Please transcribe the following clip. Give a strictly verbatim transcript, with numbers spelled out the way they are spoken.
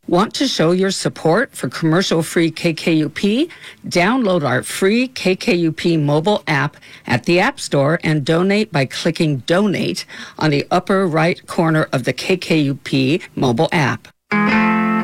Want to show your support for commercial-free K K U P? Download our free K K U P mobile app at the App Store and donate by clicking Donate on the upper right corner of the K K U P mobile app.